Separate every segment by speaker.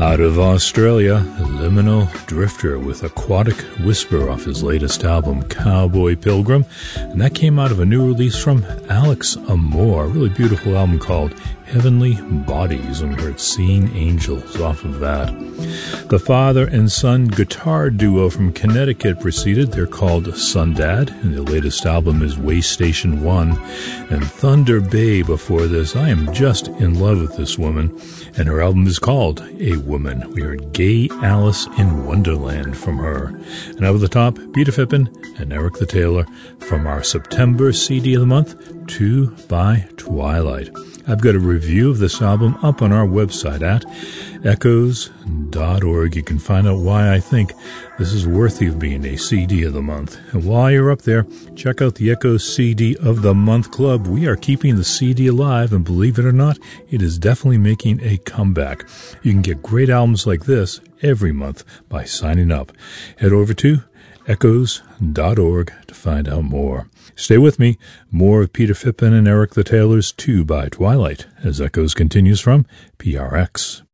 Speaker 1: Out of Australia, Liminal Drifter with Aquatic Whisper off his latest album, Cowboy Pilgrim. And that came out of a new release from Alex Amor, a really beautiful album called Heavenly Bodies, and we heard Seeing Angels off of that. The father and son guitar duo from Connecticut proceeded. They're called Sundad, and their latest album is Way Station 1. And Thunder Bay before this. I am just in love with this woman, and her album is called A Woman. We heard Gay Alice in Wonderland from her. And over the top, Peter Phippen and Eric the Tailor from our September CD of the month, 2 by Twilight. I've got a review of this album up on our website at echoes.org. You can find out why I think this is worthy of being a CD of the month. And while you're up there, check out the Echoes CD of the Month Club. We are keeping the CD alive, and believe it or not, it is definitely making a comeback. You can get great albums like this every month by signing up. Head over to echoes.org to find out more. Stay with me. More of Peter Phippen and Eric the Tailor's 2 by Twilight as Echoes continues from PRX.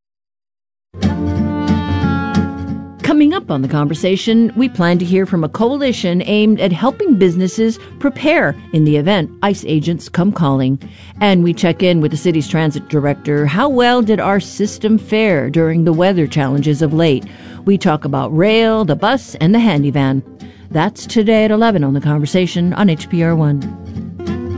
Speaker 2: Coming up on the conversation, we plan to hear from a coalition aimed at helping businesses prepare in the event ICE agents come calling. And we check in with the city's transit director. How well did our system fare during the weather challenges of late? We talk about rail, the bus, and the handy van. That's today at 11 on The Conversation on HPR1.